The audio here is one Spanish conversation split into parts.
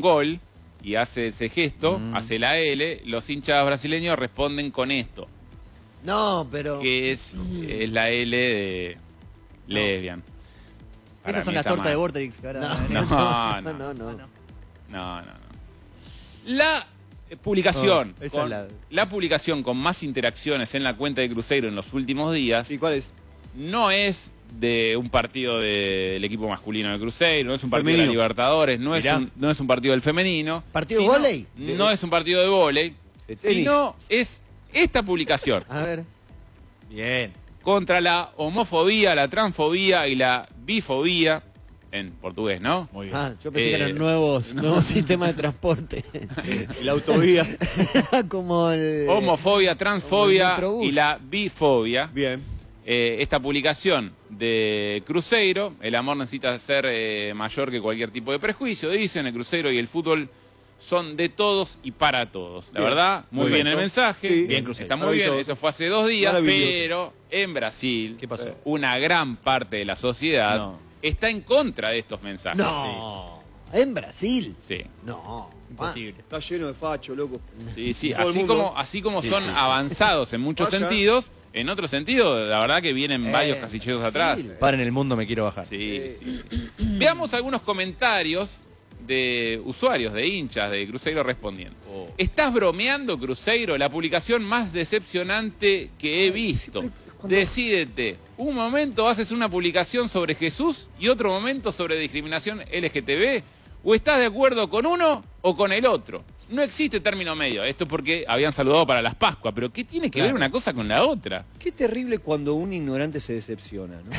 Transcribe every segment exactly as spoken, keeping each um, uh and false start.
un gol y hace ese gesto, Mm. hace la L, los hinchas brasileños responden con esto, No, pero... que es, es la L de lesbian. Para Esas son mí las está tortas mal. de Vortex. que ahora- No, no, no, no, no. no, no, no. La eh, publicación, Oh, esa con, es la- la publicación con más interacciones en la cuenta de Cruzeiro en los últimos días, ¿Y cuál es? no es de un partido del equipo masculino de Cruzeiro, no es un partido de Femenino. la Libertadores, no es, Mirá. un, no es un partido del femenino. ¿Partido de sino- vóley? No es un partido de vóley, De tenis. sino es esta publicación A ver. Bien. contra la homofobia, la transfobia y la bifobia, en portugués, ¿no? Muy bien. Ah, yo pensé Eh, que eran nuevos, nuevos sistemas de transporte. La autovía. Era como el... Homofobia, transfobia Metrobús. y la bifobia. Bien. Eh, esta publicación de Cruzeiro, el amor necesita ser eh, mayor que cualquier tipo de prejuicio, dicen, el Cruzeiro y el fútbol son de todos y para todos. La Bien. verdad, muy Muy bien bien. el mensaje, Sí. Bien, Cruzeiro. está muy bien, Maravilloso. eso fue hace dos días, Maravilloso. pero en Brasil, ¿Qué pasó? una gran parte de la sociedad No. está en contra de estos mensajes. No. ¿En Brasil? Sí. No. Imposible. Está lleno de facho, loco. Sí, sí, Todo el así mundo. como, así como Sí, son sí, sí. avanzados en muchos Vaya. sentidos, en otros sentidos, la verdad que vienen Eh, varios casilleros atrás. Brasil. Para en el mundo me quiero bajar. Sí, sí, sí. Veamos algunos comentarios de usuarios, de hinchas de Cruzeiro respondiendo. Oh. ¿Estás bromeando, Cruzeiro? La publicación más decepcionante que he visto. Decídete. Un momento haces una publicación sobre Jesús y otro momento sobre discriminación L G T B. ¿O estás de acuerdo con uno o con el otro? No existe término medio. Esto es porque habían saludado para las Pascuas. Pero ¿qué tiene que ver Claro. una cosa con la otra? Qué terrible cuando un ignorante se decepciona, ¿no?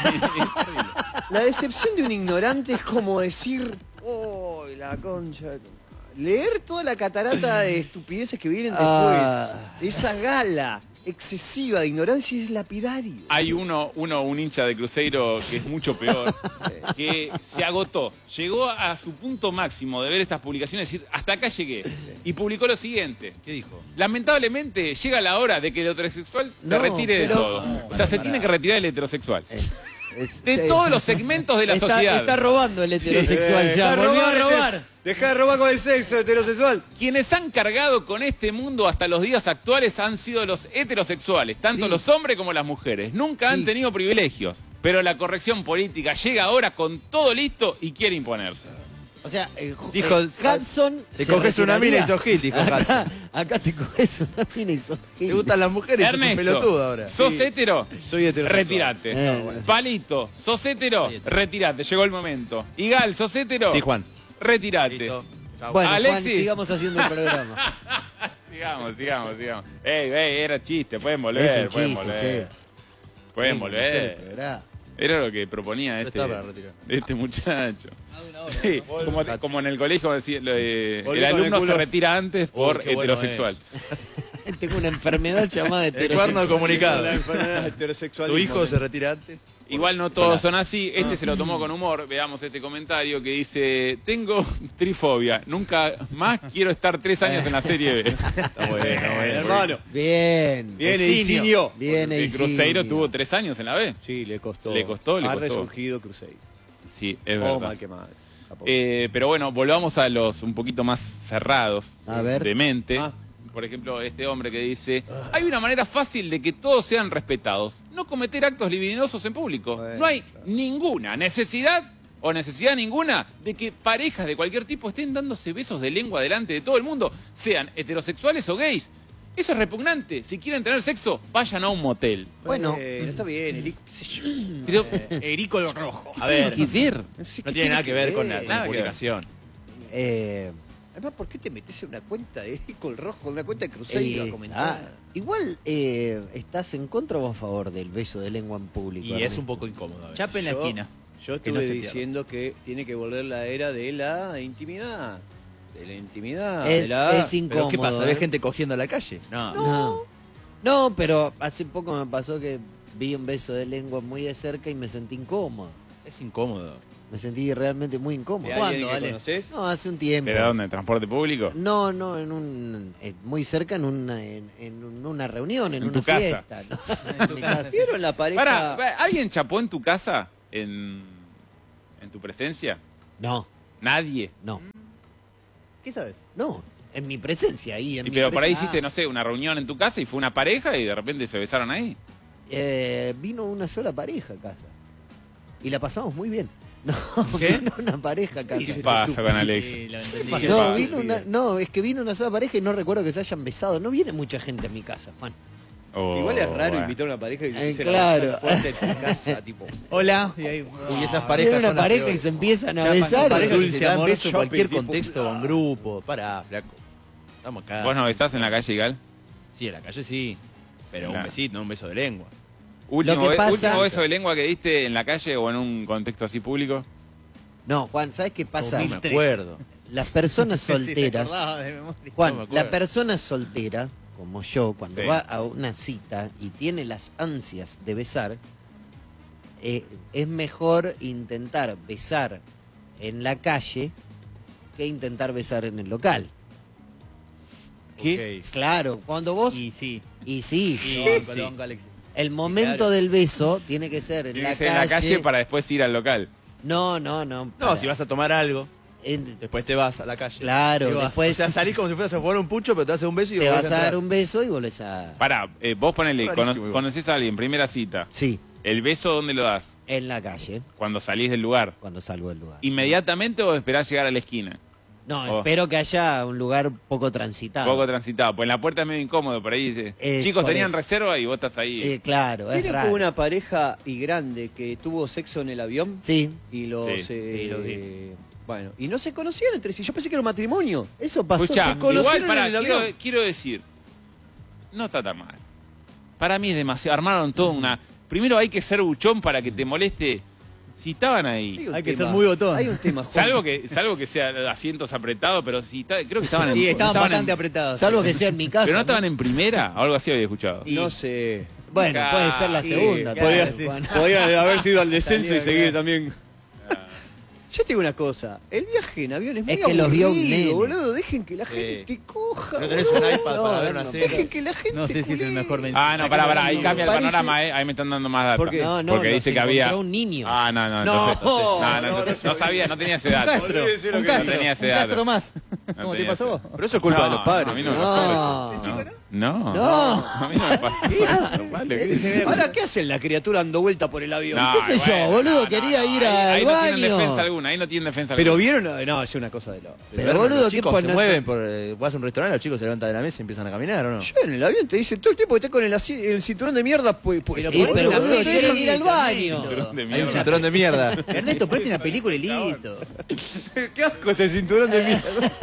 La decepción de un ignorante es como decir, oh, la concha. Leer toda la catarata de estupideces que vienen después. Ah. Esa gala excesiva de ignorancia es lapidario. Hay uno, uno, un hincha de Cruzeiro que es mucho peor, que se agotó, llegó a su punto máximo de ver estas publicaciones y decir, hasta acá llegué. Y publicó lo siguiente. ¿Qué dijo? Lamentablemente llega la hora de que el heterosexual se No, retire de pero- todo. O sea, se tiene que retirar el heterosexual. Es- De sí. todos los segmentos de la está, sociedad. Está robando el heterosexual Eh, ya. deja de Volvió robar, a robar. Deja de robar con el sexo heterosexual. Quienes han cargado con este mundo hasta los días actuales han sido los heterosexuales, tanto Sí. los hombres como las mujeres. Nunca Sí. han tenido privilegios. Pero la corrección política llega ahora con todo listo y quiere imponerse. O sea, eh, Dijo, eh, Hudson Te se coges una mina y retiraría. sos hit, dijo Acá, Hudson. acá te coges una mina y sos ¿Te gil. gustan las mujeres? Sos un Ernesto, pelotudo ahora. ¿sos Sí. hetero? Soy heterosexual. Retirate. Eh, bueno. Palito, ¿sos hetero? Ahí está. Retirate, llegó el momento. Igal, ¿sos hetero? Sí, Juan. Retirate. Listo. Chau. Bueno, Juan, Alexis. sigamos haciendo el programa. Sigamos, sigamos, sigamos. Ey, ey, era chiste, pueden volver, Es un pueden chiste, volver. Pueden Tiene que hacer el volver. programa. Era lo que proponía No este, está para retirar. este muchacho. Sí, como, como en el colegio decía, lo de- Volví el con el alumno se culo. retira antes por qué bueno heterosexual. Tengo una enfermedad llamada El cuerno heterosexual. comunicado. La enfermedad heterosexual. Su hijo se retira antes. Igual no todos son así. Este se lo tomó con humor. Veamos este comentario que dice: tengo trifobia. Nunca más quiero estar tres años en la Serie B. Está bueno, está bueno. Hermano. Bien. Bien, Eximio. Insignio. Bien, El Cruzeiro Eximio. tuvo tres años en la B. Sí, le costó. Le costó, le ha costó. resurgido Cruzeiro. Sí, es Oh, verdad. mal que mal. Tampoco. Eh, pero bueno, volvamos a los un poquito más cerrados A ver. de mente. Ah. Por ejemplo, este hombre que dice: hay una manera fácil de que todos sean respetados. No cometer actos libidinosos en público. Bueno, no hay claro. ninguna necesidad o necesidad ninguna de que parejas de cualquier tipo estén dándose besos de lengua delante de todo el mundo, sean heterosexuales o gays. Eso es repugnante. Si quieren tener sexo, vayan a un motel. Bueno, Eh, está bien, Eric. qué sé yo. Pero, Erico lo rojo. A ¿qué ver. tiene que ver? No, sé No qué tiene nada que ver con la, Nada con la que ver. comunicación. eh, Además, ¿por qué te metes en una cuenta de Eric el rojo, en una cuenta de Cruzeiro eh, a comentar? ah, igual eh, estás en contra o a favor del beso de lengua en público. Y es Ernesto? un poco incómodo. a ver. Chape en la Yo- esquina. Yo Que estuve no se pierda. diciendo que tiene que volver la era de la intimidad. De la intimidad. Es, de la... es incómodo. ¿Pero qué pasa? ¿Ves ¿eh? gente cogiendo en la calle? No. No. No, pero hace poco me pasó que vi un beso de lengua muy de cerca y me sentí incómodo. Es incómodo. Me sentí realmente muy incómodo. ¿De alguien ¿Cuándo, que Ale? conoces? No, hace un tiempo. ¿Pero dónde? ¿En transporte público? No, no, en un eh, muy cerca en una en, en un- una reunión, en, En una tu casa. fiesta. ¿no? En mi casa. ¿Vieron la pareja? Pará, pará, ¿alguien chapó en tu casa en, en tu presencia? No, Nadie. no. ¿Qué sabes? No, en mi presencia ahí. En Y mi pero por ahí presencia. hiciste, no sé, una reunión en tu casa y fue una pareja y de repente se besaron ahí. Eh, vino una sola pareja a casa. Y la pasamos muy bien. No, ¿Qué? vino una pareja a casa. ¿Qué pasa con Alex? Sí, lo entendí. No, ¿Qué pasa? vino una, no, es que vino una sola pareja y no recuerdo que se hayan besado. No viene mucha gente a mi casa, Juan. Oh, Igual es raro bueno. invitar a una pareja y Eh, se claro. la fuerte en tu casa, tipo. Hola. Y ahí, Uy, esas Viene parejas una son las pareja y peores. se empiezan a Ya pasó besar. pareja Dulce que se dan amor, besos en shopping, cualquier tipo, contexto, ah. en grupo. Pará, flaco. Estamos acá. ¿Vos no besás en la calle, Gal? Sí, en la calle sí. Pero Claro. un besito, no un beso de lengua. ¿Último, Lo que be- pasa- último beso de lengua que diste en la calle o en un contexto así público? No, Juan, ¿sabes qué pasa? No me acuerdo. Las personas solteras. Juan, No me acuerdo. la persona soltera, como yo, cuando Sí. va a una cita y tiene las ansias de besar, eh, es mejor intentar besar en la calle que intentar besar en el local. ¿Qué? Claro, cuando vos... Y sí. Y sí, Sí, no, sí. Colón, Alexis. el momento claro. del beso tiene que ser en, Tiene la, que ser en calle. la calle para después ir al local. No, no, no. No, para- si vas a tomar algo, en- después te vas a la calle. Claro, Te vas. después O sea, salís como si fueras a jugar un pucho, pero te vas a un beso y te volvés vas a dar entrar. un beso y volvés a... Pará, eh, vos ponele, Rarísimo cono- igual. conocés a alguien, primera cita. Sí, ¿El beso dónde lo das? en la calle, Cuando salís del lugar. cuando salgo del lugar. ¿Inmediatamente o esperás llegar a la esquina? No, Oh. espero que haya un lugar poco transitado. Poco transitado. Pues en la puerta es medio incómodo, por ahí dice, Eh, chicos, por tenían eso. reserva y vos estás ahí. Eh, claro, es ¿Tiene raro. como una pareja y grande que tuvo sexo en el avión? Sí, Y los... Sí, eh, sí, lo vi. bueno, y no se conocían entre sí. Yo pensé que era un matrimonio. eso pasó. Escuchá, se conocieron igual en pará, el quiero, avión. quiero decir, no está tan mal. Para mí es demasiado, armaron todo una... Primero hay que ser buchón para que te moleste si estaban ahí. un Hay que tema. ser muy botón. Hay un tema, Juan. Salvo que, salvo que sea asientos apretados, pero si está- creo que estaban en... Y estaban estaban bastante en- apretados. Salvo que sea en mi casa. Pero no ¿no? estaban en primera, o algo así había escuchado. No sé. Bueno, Ah, puede ser la sí, segunda. claro, también, sí. Juan. Podrían haber sido al descenso Salió, y seguir claro. también. Yo te digo una cosa, el viaje en avión es muy Es que los vio un aburrido, nene. boludo. Dejen que la Sí. gente coja. ¿No tenés boludo. un iPad para ver una serie? Dejen que la gente No sé si es el culee. mejor mensaje. Ah, no, pará, pará, ahí no, cambia el parece- panorama, eh. Ahí me están dando más datos. ¿Por qué? No, no, Porque los dice que había... encontró un niño. Ah, no, no, No, entonces... No, no, no, entonces no, no sabía, no tenía ese dato. Olvídese lo Un que Castro, no tenía ese un dato. Castro más. No ¿Cómo te tenía pasó? ese- Pero eso es culpa No, de los padres. A mí no me No. pasó eso. No. No. No. A mí no me pasó eso. Vale, ¿qué dices? Ahora, ¿qué hace la criatura dando vuelta por el avión? No, ¿Qué sé yo, bueno, boludo? no, no, Quería no, ir ahí- al ahí no tienen baño. defensa alguna, ahí no tienen defensa Pero alguna. vieron, no, es una cosa de lo. Pero, Bueno, boludo, los ¿qué chicos pone- se mueven por... eh, vas a un restaurante, los chicos se levantan de la mesa y empiezan a caminar, ¿o no? Yo en el avión te dicen todo el tiempo que estás con el, asi- el cinturón de mierda, pues. pues Pero Y, ponete pero una boludo, peli, quieren ir al Ernesto. baño. Cinturón de Hay un mierda. cinturón de mierda. Ernesto, ponete una película y listo. Qué asco este cinturón de mierda.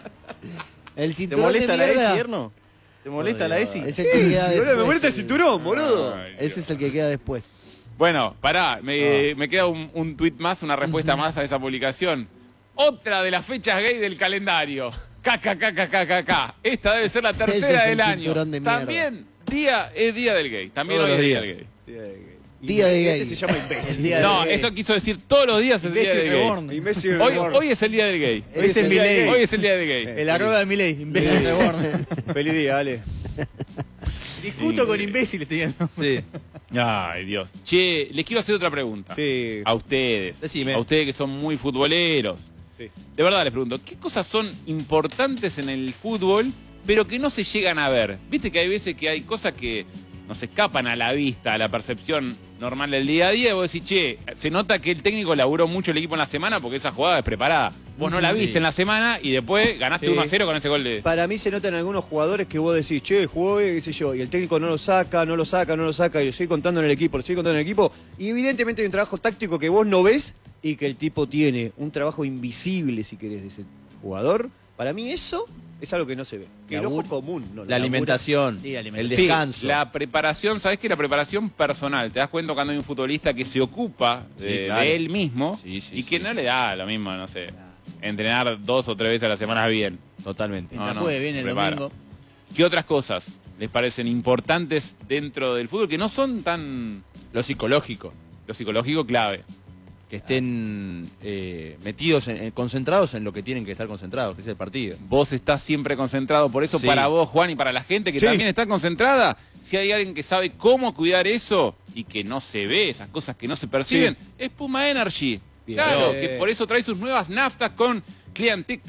El ¿Te cinturón molesta de la mierda. ESI, Erno? ¿Te molesta la ESI? Es el que queda Sí, boludo, me después, molesta el sí. cinturón, boludo. Ay, Ese es el que queda después. Bueno, pará, me, me queda un, un tuit más, una respuesta más a esa publicación. Otra de las fechas gay del calendario. KKKKKK. Esta debe ser la Ese tercera es el del año. cinturón de mierda. También día es día del gay. También Todos hoy es los día días. del gay. Día de gay. Este se llama imbécil. El día de- No, gay. eso quiso decir todos los días es el día del Imbécil gay. reborn. Imbécil Hoy, reborn. hoy es el día del gay. Hoy es el día Milei. gay. Hoy es el día del gay. El arroba de Milei, imbécil reborn. Feliz día, Ale. Discuto con imbéciles, te digo. Sí. Ay, Dios. Che, les quiero hacer otra pregunta. Sí. A ustedes. Decime. A ustedes que son muy futboleros. Sí. De verdad les pregunto, ¿qué cosas son importantes en el fútbol, pero que no se llegan a ver? Viste que hay veces que hay cosas que nos escapan a la vista, a la percepción normal del día a día, y vos decís, che, se nota que el técnico laburó mucho el equipo en la semana porque esa jugada es preparada. Vos no la Sí. viste en la semana y después ganaste Sí. uno a cero con ese gol de... Para mí se notan algunos jugadores que vos decís, che, jugó, bien, qué sé yo, y el técnico no lo saca, no lo saca, no lo saca, y lo sigue contando en el equipo, lo sigue contando en el equipo, y evidentemente hay un trabajo táctico que vos no ves y que el tipo tiene un trabajo invisible, si querés, de ese jugador. Para mí eso es algo que no se ve. Que el ojo Labura- común no lo La labura. alimentación, Sí, el alimentación. Sí, descanso. la preparación, ¿sabés qué? La preparación personal. Te das cuenta cuando hay un futbolista que se ocupa Sí, de, claro. de él mismo Sí, sí, y que sí. no le da lo mismo, no sé, entrenar dos o tres veces a la semana bien. Totalmente. No, Mientras no, juegue bien el prepara. domingo. ¿Qué otras cosas les parecen importantes dentro del fútbol que no son tan... Lo psicológico. Lo psicológico clave. Que estén eh, metidos, en- en- concentrados en lo que tienen que estar concentrados, que es el partido. Vos estás siempre concentrado, por eso Sí. para vos, Juan, y para la gente que Sí. también está concentrada, si hay alguien que sabe cómo cuidar eso y que no se ve, esas cosas que no se perciben, es Puma Energy. Bien. Claro, Bien. que por eso trae sus nuevas naftas con Cleantech